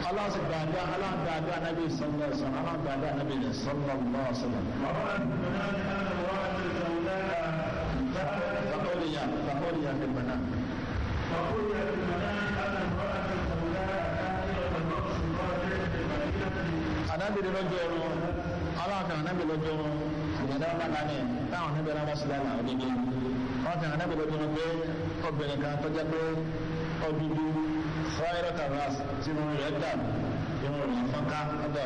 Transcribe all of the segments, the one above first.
Allah sì gbàdúrà Ànábì sallallahu alaihi wasallam, Allah gbàdúrà Ànábì sallallahu alaihi wasallam. فقولي في المنام Ànábì lọ́jọ́ ọ̀run aláàfin Ànábì lọ́jọ́ ọ̀run ìgbàdá ọ̀pàdà ní táwọn Ànábì ọ̀run sí lára òdìdí wọ́n fi Ànábì lọ́jọ́ ọ̀run pé obìnrin kan tó jẹ́ pé ọdúdú fọ́ẹ̀rọ̀ tàbás tí wọ́n rẹ̀ dà ìwọ̀n rẹ̀ fọ́nká ọdọ̀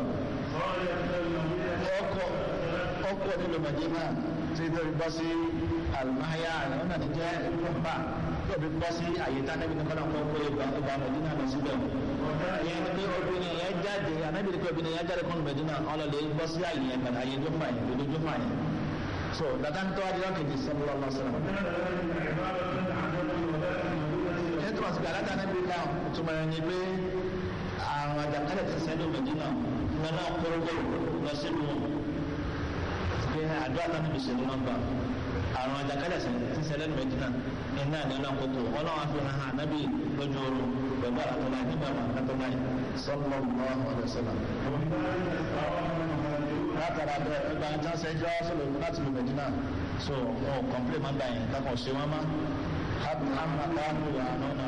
ọkọ̀ nílò Mẹdínà tí tó bọ́ sí almahya àwọn náà ti jẹ́ ìfọ́npá tó bí bọ́ sí àyíká níbi tó kọ́nà kọ́ ìgbà Mẹdínà lọ síbẹ̀ ìyẹn ni pé obìnrin yẹn jáde Ànábì ní pé obìnrin yẹn jáde kọ́nù Mẹdínà ọlọ́lẹ̀ bọ́ sí àyè yẹn pẹ̀lú àyè jọ́fà yẹn lójú jọ́fà yẹn so dada ń tọ́ adìyẹ kejì sallallahu alaihi wasallam. ètò àsìkò alága Ànábì náà túmọ̀ ẹni pé àwọn àjàkálẹ̀ ti sẹ́nu Mẹdínà nínú àkọ́rọ́gbọ̀ lọ sínú pé àdúrà náà níbi ìṣẹ̀lẹ̀ náà gbà àrùn àjàkálẹ̀ ti ṣẹlẹ̀ ní Mẹdínà iná ìdáná kókó ọlọ́wọ́n fi hàn Ànábì lójú oorun pẹ̀lú àtọ́lá nígbà àtọ́lá sallallahu alaihi wasallam. látara bẹ́ẹ̀ ẹgbẹ́ ajá ṣe jọ́ sọ̀rọ̀ láti lu Mẹdínà so wọn ò kọ́ńplé máa ń gbà yẹn kákan ṣe wọ́n má hàmà káàdù àná náà.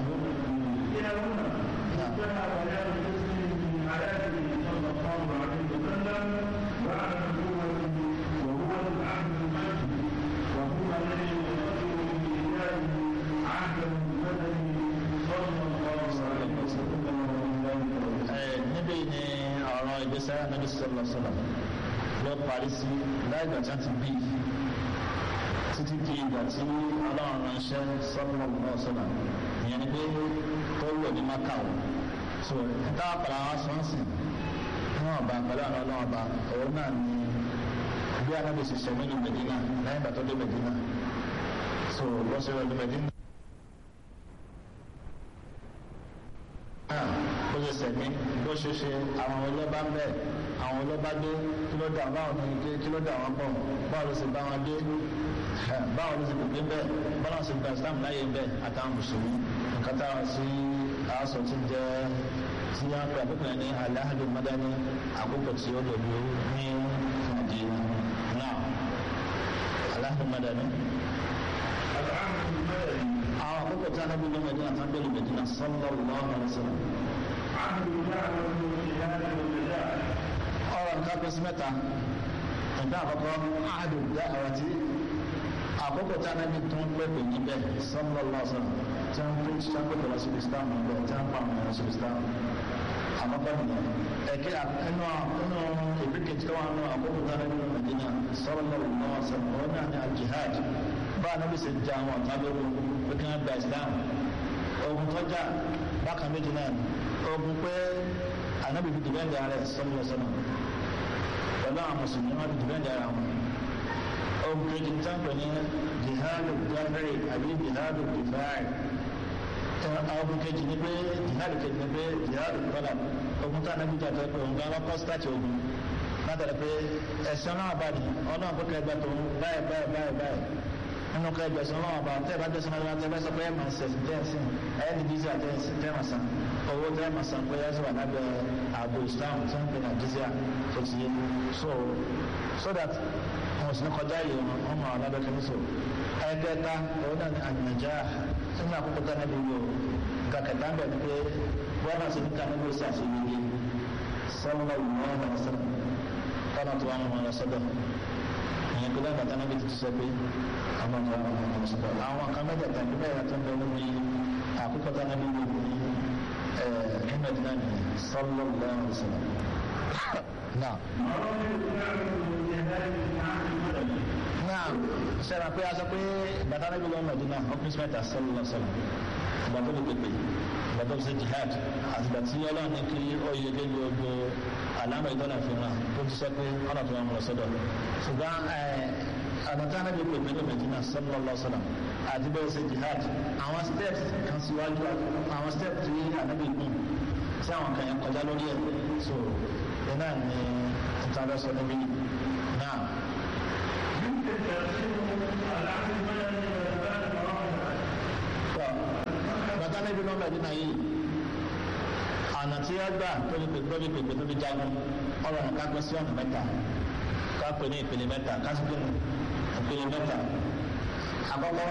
níbi ni ọ̀rọ̀ ìgbésẹ̀ Ànábì sallallahu alaihi wasallam lọ parí sí láìgbà tí a ti bí títí di ìgbà tí Ọlọ́run ránṣẹ́ sallallahu alaihi wasallam ìyẹn ni pé tó wọ̀ ní Mákàwọ̀ so ìta àpàlà wọn sọ ń sìn wọn ọba pẹ̀lú àwọn Ọlọ́run ọba òun náà ni bí Ànábì sì ṣe nínú Mẹdínà lẹ́yìn ìgbà tó dé Mẹdínà so wọ́n ṣe wọ́n dé Mẹdínà. bó ṣe sẹ̀mí bó ṣe ṣe àwọn ọlọ́ba ń bẹ̀ àwọn ọlọ́ba dé kí ló dé àwọn ọ̀nà ike kí ló dé àwọn pọ̀ báwo ló ṣe bá wọn dé báwo ló ṣe gbogbo ń bẹ̀ báwo ló ṣe gba Islam láyé ń bẹ̀ àtàwọn mùsùlùmí nǹkan táwọn sí aṣọ tí jẹ́ tí wọ́n pè àkókò yẹn ní al-ahd al-madani àkókò tí ó lòdì ní Madina náà al-ahd al-madani. àwọn àkókò tí Ànábì lọ Mẹdínà tán bẹ̀rẹ̀ Mẹdínà sallallahu alaihi wasallam. ọ̀rọ̀ nǹkan pèsè mẹ́ta nǹkan àkọ́kọ́ ahadu da'wati àkókò tí Ànábì tó ń pèpè níbẹ̀ sallallahu alaihi wasallam tí wọ́n pè tí wọ́n pèpè lọ sí Islam níbẹ̀ tí wọ́n pa àwọn ẹ̀rọ sí Islam àkọ́kọ́ nìyẹn ẹ̀kẹ́ inú ìbíkejì tó wà nù àkókò tí Ànábì lọ Mẹdínà sallallahu alaihi wasallam wọn náà ní al-jihad bá Ànábì ṣe jẹ àwọn ọ̀tá lórí pé kí wọ́n gba Islam ogun tó jà bákan méjì náà ogun pé Ànábì fi dìbẹ́ǹdì ara rẹ̀ sallallahu alaihi wasallam pẹ̀lú àwọn mùsùlùmí wọn fi dìbẹ́ǹdì ara wọn ogun kejì tí wọ́n pè ní jihadu dafari àbí jihadu difai ogun kejì ní pé jihadu kejì ní pé jihadu tọ́lá ogun tó Ànábì jà tó pé òun gan lọ́kọ́ sítáàtì ogun látàrí pé ẹ̀sìn náà bá ní ọlọ́run pé kẹgbẹ́ tó ń báyìí nínú kẹgbẹ́ ẹ̀sìn náà bá tẹ́ bá jẹ́sìn náà tẹ́ bá sọ pé ẹ̀ máa ṣẹ̀sìn tẹ́ẹ̀sìn ẹ̀ ní jíjà tẹ́ máa san owó tẹ́ máa san pé ẹ̀sìn wà lábẹ́ ààbò Islam tí wọ́n pè ní jíjà tó ti yé so that wọn sì ní kọjá yìí wọn máa lábẹ́ kẹ́mi so ẹ̀ẹ́dẹ́ta òun náà ní ànàjà nínú àkókò tá níbi yìí o kàkẹ́tà ń bẹ̀ pé wọ́n máa ṣe ní kàníbi sí àṣeyege sallallahu alaihi wasallam kọ́nà tó wà mọ̀ lọ́sọ́dọ̀ ìyẹn pé lágbàtà náà bí ti sọ pé àwọn ọmọ ọmọ ọmọ lọ́sọ́dọ̀ àwọn kan mẹ́tẹ̀ẹ̀ta ní bẹ́ẹ̀ tó ń bẹ lórí àkókò tá náà bí wọ́n ní Mẹ́dínà ní sallallahu alaihi wasallam. náà sẹ́ra pé a sọ pé bàtà náà bí wọ́n Mẹ́dínà ọkùnrin mẹ́ta sallallahu alaihi wasallam ìgbà tó lè pépè ìgbà tó ṣe jihad àtìgbà tí Ọlọ́run ní kí ó yẹ kí gbogbo àlámọ̀ ìtọ́nà fi hàn tó ti sọ pé ọ̀nà tó wọn lọ sọ́dọ̀ ṣùgbọ́n ànàtà náà bí pépè ní Mẹdínà sallallahu alaihi wasallam àti bẹ́ẹ̀ ṣe jihad àwọn steps kan síwájú àwọn steps tí Ànábì gùn tí àwọn kan yẹn kọjá lórí ẹ̀ so iná ní ìtàbẹ́ sọ níbí náà. bàtà níbi náà Mẹdínà yìí àná tí ó gbà tóbi pèpè tóbi jagun ọ̀rọ̀ nǹka pín sí ọ̀nà mẹ́ta ká pè ní ìpele mẹ́ta ká sì pè ní ìpele mẹ́ta. àkọ́kọ́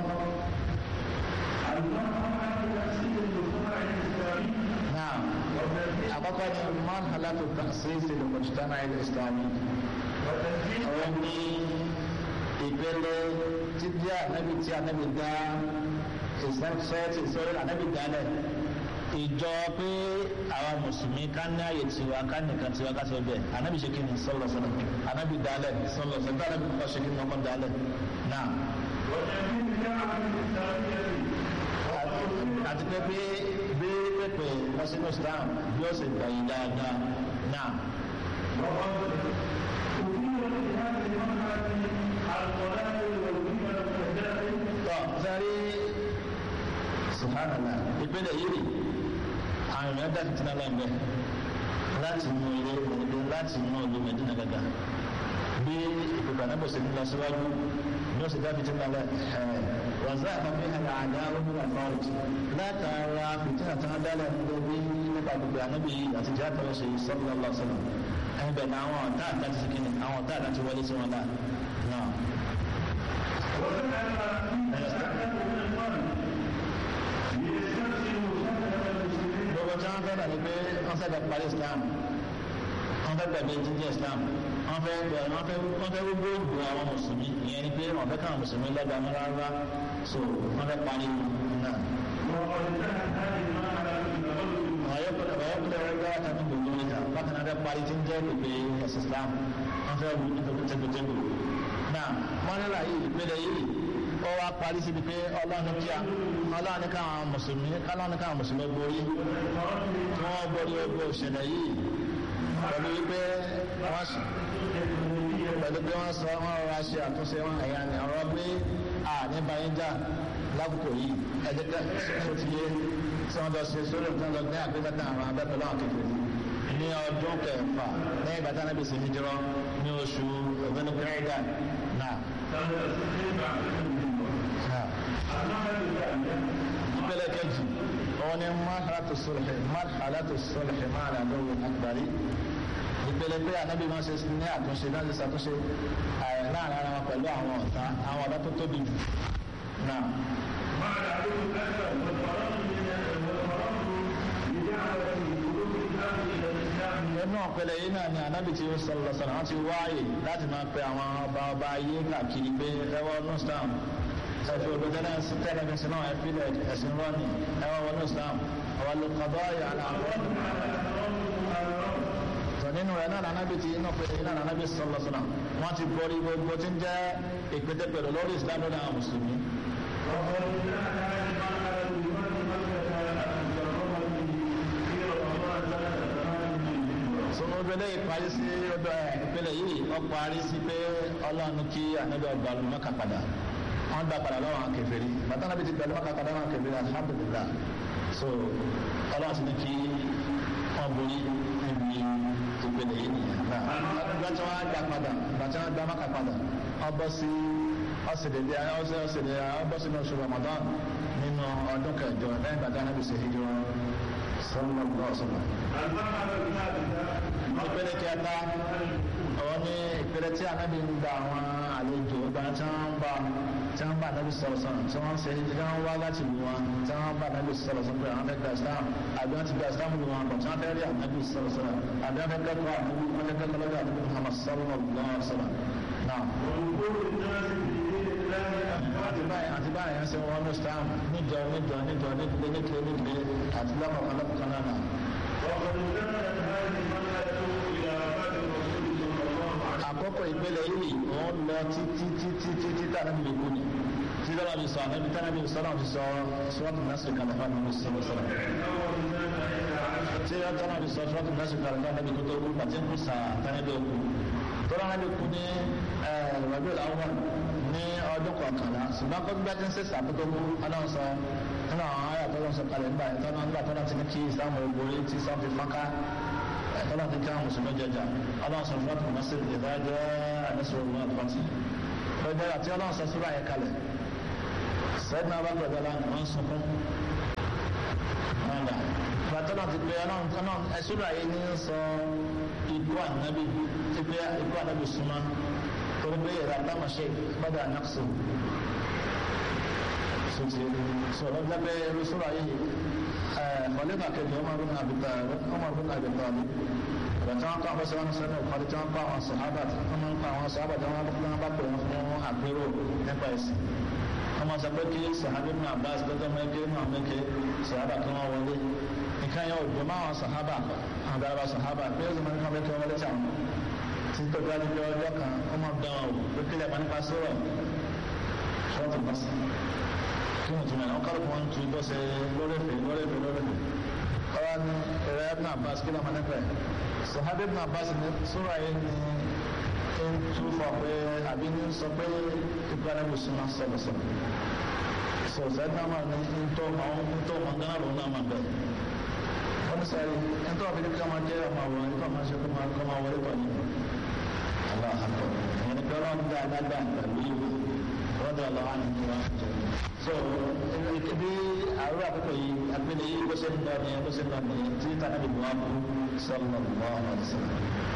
náà àkọ́kọ́ ni marhalatu ta'sis al-mujtama' al-islami ọ̀rọ̀ ní ìpele títí ànábì dá ìsẹ́ńtì sọ́rọ́ ànábì dálẹ̀ ìjọ pé àwọn mùsùlùmí ká ní ààyè tiwa ká nìkan tiwa ká sọ bẹ́ẹ̀ ànábì ṣe kí ni sọlọ ànábì dálẹ̀ sọlọ ànábì kọ́ ṣe kí ni ọkọ̀ dálẹ̀ náà. àti pé bí pépè lọ́sínú islam bí ó sì gbà yìí dáadáa náà. sẹ́rí subhanallah ìpínlẹ̀ yìí àwọn èèyàn dá fìtínà lẹ́gbẹ̀ẹ́ láti mú ilé ìgbẹ̀lẹ́gbẹ̀ láti mú ìlú Mẹ́dínà gàgà bí ìpínlẹ̀ anábọ̀ sí nílọ síwájú ní ó sì dá fìtínà lẹ́ wàzá àpapẹ̀ àrà àdá ogun àfọ́ọ̀tì látara fìtínà tí wọ́n dálẹ̀ níbi nípa gbogbo anábì àti jákàá ṣe sallallahu alaihi wasallam ẹgbẹ̀ ní àwọn ọ̀tá àtàtì sí kíni àwọn ọ̀tá àtàtì wọlé sí wọn náà. gbogbo tí wọ́n fẹ́ dà ní pé wọ́n fẹ́ parí Islam wọ́n fẹ́ gbàgbé jíjẹ́ Islam wọ́n fẹ́ gbogbo ògbó àwọn mùsùlùmí ìyẹn ni pé wọ́n fẹ́ káwọn mùsùlùmí lọ́gbà mọ́ rárá so wọ́n fẹ́ parí náà. ọ̀yọ́kùnrin rẹ̀ gbá tàbí gbogbo ìta bákan náà fẹ́ parí tí ń jẹ́ pèpè ẹ̀sìn Islam wọ́n fẹ́ wù tẹ́gbẹ̀tẹ́gbẹ̀ náà wọ́n nílà yìí ìpele yìí ó wá parí síbi pé ọlọ́run ní káwọn mùsùlùmí borí tí wọ́n borí ogbó òṣèlè yìí pẹ̀lú wípé wọ́n sọ wọ́n rọra ṣe àtúnṣe wọn ẹ̀yà ni ọ̀rọ̀ pé ní bayínjà lákòókò yìí ẹ̀jẹ̀ tó ti yé tí wọ́n lọ ṣe sórí òtún lọ ní àgbégbàtà àwọn abẹ́pẹ̀ lọ́wọ́ kékeré ní ọdún kẹfà lẹ́yìn ìgbà tí Ànábì ṣe hijira ní oṣù Dhul-Qa'dah náà. ìpele kejì òun ni marhalatu sulh ma'a al-aduwwi al-akbar ìpele pé Ànábì máa ṣe ní àtúnṣe láti ṣàtúnṣe láàrin ara wọn pẹ̀lú àwọn ọ̀tá tó tóbi jù náà. ẹnu ọ̀pẹ̀lẹ̀ yìí náà ni Ànábì tí ó sọ̀rọ̀ wọ́n ti wáyé láti máa pe àwọn ọba ayé káàkiri pé ẹwọ́ nùsàm ẹ̀fẹ̀ òdòdó tẹ́lẹ̀mẹsì náà ẹ̀fílẹ̀ ẹ̀sìn rọ́ọ̀nì ẹwọ́ nùsàm àwọn olùkọ́dọ́ àwọn nínú rẹ̀ náà Ànábì tí inú pẹ̀lẹ̀ náà Ànábì sọ̀rọ̀ wọ́n ti borí gbogbo tí ń jẹ́ ìpètèpèrè lórí Islam lórí àwọn mùsùlùmí. sọmọbìnrin ìparí sí ọdọ ìpínlẹ̀ yìí ó parí sí pé Ọlọ́run kí Ànábì ọgbà Mẹ́kà padà wọ́n dá padà lọ́wọ́ àwọn kèfèrí bàtà Ànábì ti gbà Mẹ́kà padà lọ́wọ́ kèfèrí alhamdulillah so Ọlọ́run ti ní kí wọ́n borí níbi ìpínlẹ̀ yìí nìyẹn náà gbàtà wọn gbà padà gbàtà wọn gbà Mẹ́kà padà ọbọ̀ sí ọbọ̀ sínú oṣù Ramadan nínú ọdún kẹjọ lẹ́yìn gbàtà Ànábì ṣe hijira sallallahu alaihi wasallam. ìpele kẹta àwọn ní ìpele tí Ànábì ń gba àwọn àlejò ìgbà tí wọ́n bá Ànábì sọ̀rọ̀ tí wọ́n ṣe tí wọ́n wá láti lù wọn tí wọ́n bá Ànábì sọ̀rọ̀ pé àwọn fẹ́ gba Islam àbí wọ́n ti gba Islam lù wọn bọ̀ tí wọ́n fẹ́ rí Ànábì sọ̀rọ̀ àbí wọ́n fẹ́ kẹ́kọ̀ọ́ lọ́dọ̀ Ànábì Muhammad sallallahu alaihi wasallam náà. àti báyìí ń ṣe wọn ní Islam níjọ nídìí àti lọ́kọ̀ọ̀kan náà. àkọ́kọ́ ìpele yìí wọ́n lọ títí tàbí kú ni tí lọ́la bí sọ ànábi tàbí sọ́nà ti sọ sọ́ọ̀tù násìrì kàlẹ́fà nínú sọ́nà tí lọ́la bí sọ sọ́ọ̀tù násìrì kàlẹ́fà níbi tó tó kú pàtí kú sà tàbí kú tọ́lá náà bí kú ní rẹ̀bí làwọn ní ọdún kọ̀ọ̀kànlá ṣùgbọ́n kó gbá tí ń ṣe sàbútó kú ọlọ́run sọ nínú àwọn ayà tó lọ́n sọ kalẹ̀ nígbà yẹn tọ́lá ti ní kí ìsáàmù ogorí tí sáà fi fọ́nká tọ́lá ti ká mùsùlùmí jẹjà ọlọ́run sọ fún ọtún mọ́sí ìdájọ́ àdẹ́sọ̀rọ̀ wọn àtúntì lọ́jọ́ àti ọlọ́run sọ síbà yẹn kalẹ̀ sẹ́yìn náà bá gbẹ̀gbẹ̀ lánàá wọ́n sọ fún ọ̀gá bàtọ́ tọ́lọ́ ti pé ọlọ́run ẹ̀sùnra yìí ní sọ ikú ànábì ti pé ikú ànábì súnmọ́ torí pé ìrà támàṣe bọ́dà nàkṣù sọtì sọ̀rọ̀ jábẹ́ ẹ̀sùnra yìí ọ̀lẹ́gbà kejì Umar bin Abi Talib ìgbà tí wọ́n kọ́ àwọn sọ́wọ́n sọ́nà ìkọ́lé tí wọ́n kọ́ àwọn sọ̀hábà tí wọ́n kọ́ àwọn sọ̀hábà tí wọ́n bá pè wọ́n fún àpérò nípa ẹ̀sìn wọ́n máa sọ pé kí sọ̀hábà ibn Abbas gbọ́dọ̀ mẹ́kẹ́ náà mẹ́kẹ́ sọ̀hábà kí wọ́n wọlé nǹkan yẹn ò dùn máa wọn sọ̀hábà àgbàlagbà sọ̀hábà pé ó sì máa ń kọ́ mẹ́kẹ́ wọlé tí àwọn tí tó gbájú pé ọjọ́ kan wọ́n máa dán wọn wò pé kílẹ̀ bá nípa sọ̀rọ̀ ṣọ́ọ̀tù bọ́sì kí wọ́n tún mẹ́rin wọ́n kálukú wọn tún bọ́sẹ̀ lórẹ́fẹ̀ ọ̀rọ̀ ni ẹ̀rẹ́ ibn Abbas kí ló máa nípa ẹ̀ sọ̀hábà ibn Abbas ní sọ̀rọ̀ yẹn ní tún fọ pé àbí ní sọ pé kíkọ́ ẹni bó súnmọ́ sọ̀rọ̀sọ̀rọ̀ sọ̀rọ̀ náà máa ní ntọ́ máa gánà lòun náà máa bẹ̀rẹ̀ wọ́n ní sọ̀rọ̀ ntọ́ àbí níbi ká máa jẹ́ ọmọ àwọn ẹni tó máa ṣe kó máa wọlé pọ̀ nínú aláàkọ́ ìyẹn ní pé wọ́n dá adágbà pẹ̀lú ìwé wọ́n dá ọlọ́wọ́ àná ní wọ́n jẹ́ so ibi àrùn àkókò yìí àgbélé yìí bó ṣe ń lọ nìyẹn tí tàbí ìbò wọn kú sọ́nà lọ́wọ́ àwọn ọ̀sán.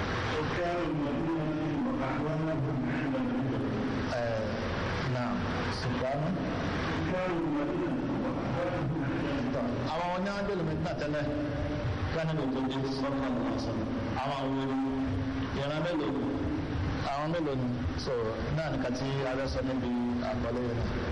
Naam, subhana. Àwọn ọ̀nyá ń bẹ̀rẹ̀ mẹ́ta tẹ́lẹ̀ kánú ló tó dé sọ́nà lọ́sọ̀rọ̀. Àwọn òwe ìran mélòó ni so náà nìkan tí a lọ sọ níbi àkọlé yẹn.